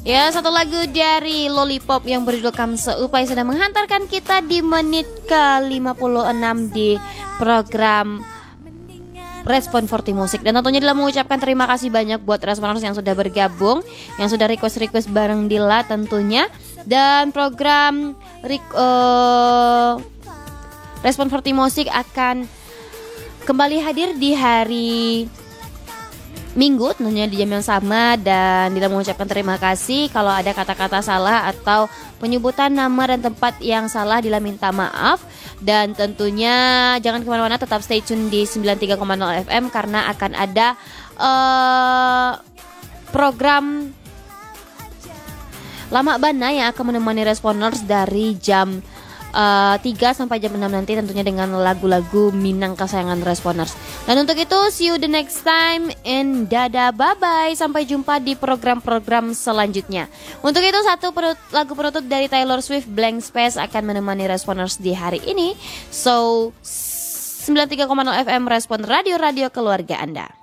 Ya, satu lagu dari Lollipop yang berjudul Kamu Seupai sudah menghantarkan kita di menit ke-56 di program Respon 40 Musik. Dan tentunya Dila mengucapkan terima kasih banyak buat responers yang sudah bergabung, yang sudah request bareng Dila tentunya. Dan program Respon 40 Musik akan kembali hadir di hari Minggu tentunya di jam yang sama. Dan Dila mengucapkan terima kasih kalau ada kata-kata salah atau penyebutan nama dan tempat yang salah, Dila minta maaf. Dan tentunya jangan kemana-mana, tetap stay tune di 93,0 FM karena akan ada program Lama Bana yang akan menemani responers dari jam 3 sampai jam 6 nanti, tentunya dengan lagu-lagu Minang kesayangan responers. Dan untuk itu see you the next time and dadah, bye bye, sampai jumpa di program-program selanjutnya. Untuk itu satu lagu penutup dari Taylor Swift, Blank Space, akan menemani responers di hari ini. So 93,0 FM Respon, radio keluarga Anda.